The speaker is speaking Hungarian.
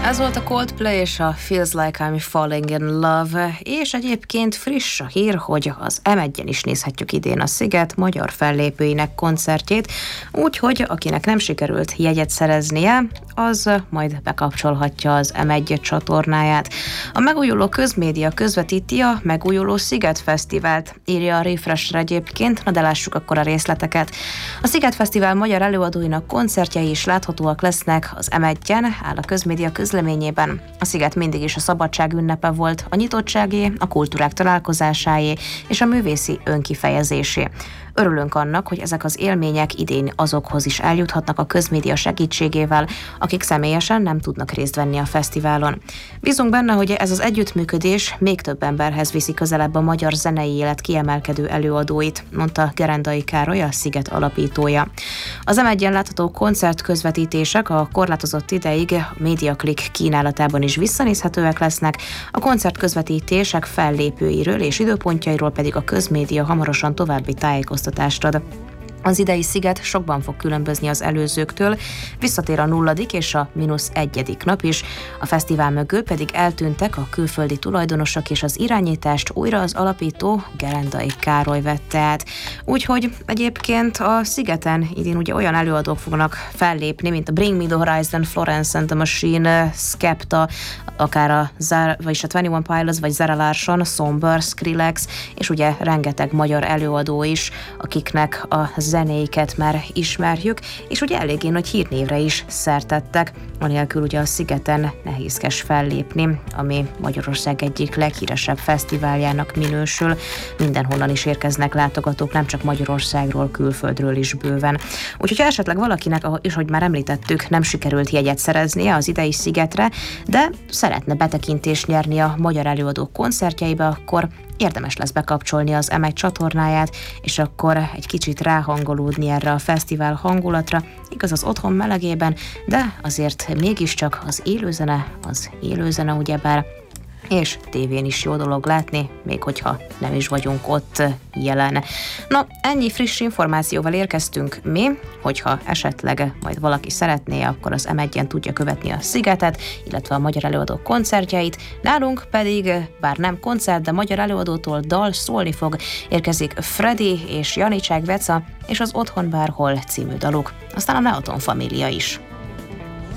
Ez volt a Coldplay és a Feels Like I'm Falling in Love, és egyébként friss a hír, hogy az M1-en is nézhetjük idén a Sziget magyar fellépőinek koncertjét, úgyhogy akinek nem sikerült jegyet szereznie, az majd bekapcsolhatja az M1 csatornáját. A megújuló közmédia közvetíti a megújuló Sziget Fesztivált, írja a Refreshre egyébként, na de lássuk akkor a részleteket. A Sziget Fesztivál magyar előadóinak koncertjei is láthatóak lesznek az M1-en, áll a közmédia közleményében. A Sziget mindig is a szabadság ünnepe volt, a nyitottságé, a kultúrák találkozásáé és a művészi önkifejezésé. Örülünk annak, hogy ezek az élmények idén azokhoz is eljuthatnak a közmédia segítségével, akik személyesen nem tudnak részt venni a fesztiválon. Bízunk benne, hogy ez az együttműködés még több emberhez viszi közelebb a magyar zenei élet kiemelkedő előadóit, mondta Gerendai Károly, a Sziget alapítója. Az M1-en látható koncertközvetítések a korlátozott ideig a MediaClick kínálatában is visszanézhetőek lesznek, a koncertközvetítések fellépőiről és időpontjairól pedig a közmédia hamarosan további tájékoztatást ad. Az idei Sziget sokban fog különbözni az előzőktől, visszatér a 0. és a -1. nap is, a fesztivál mögül pedig eltűntek a külföldi tulajdonosok, és az irányítást újra az alapító Gerendai Károly vette át. Úgyhogy egyébként a Szigeten idén ugye olyan előadók fognak fellépni, mint a Bring Me The Horizon, Florence and the Machine, Skepta, akár a 21 Pilots vagy Zara Larsson, Somber, Skrillex, és ugye rengeteg magyar előadó is, akiknek a zenéiket már ismerjük, és ugye eléggé nagy hírnévre is szertettek, anélkül ugye a Szigeten nehézkes fellépni, ami Magyarország egyik leghíresebb fesztiváljának minősül. Mindenhonnan is érkeznek látogatók, nem csak Magyarországról, külföldről is bőven. Úgyhogy esetleg valakinek, és hogy már említettük, nem sikerült jegyet szereznie az idei Szigetre, de szeretne betekintést nyerni a magyar előadók koncertjeibe, akkor érdemes lesz bekapcsolni az M1 csatornáját, és akkor egy kicsit ráhangolódni erre a fesztivál hangulatra, igaz az otthon melegében, de azért mégiscsak az élőzene ugyebár, és tévén is jó dolog látni, még hogyha nem is vagyunk ott jelen. Na, ennyi friss információval érkeztünk mi, hogyha esetleg majd valaki szeretné, akkor az M1-en tudja követni a Szigetet, illetve a magyar előadók koncertjeit. Nálunk pedig, bár nem koncert, de magyar előadótól dal szólni fog, érkezik Freddy és Janicsák Veca, és az Otthon Bárhol című daluk, aztán a Neoton Família is.